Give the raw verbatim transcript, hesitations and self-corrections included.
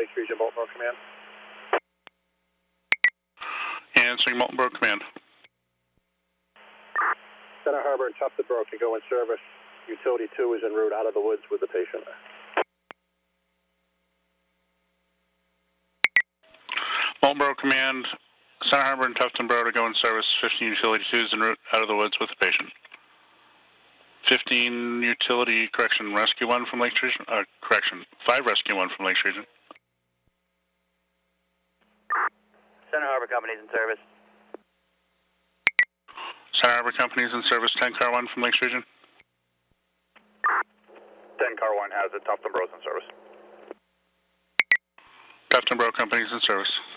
Lakes Region, Moltenboro Command. Answering Moltenboro Command. Center Harbor and Tuftonboro can go in service. Utility two is en route out of the woods with the patient. Moltenboro Command, Center Harbor and Tuftonboro to go in service. fifteen Utility two is en route out of the woods with the patient. fifteen Utility, correction, Rescue one from Lakes Region, uh, correction, five Rescue one from Lakes Region. Center Harbor Company's in service. Center Harbor Company's in service. ten Car one from Lakes Region. ten Car one has it. Tuftonboro's in service. Tuftonboro Company's in service.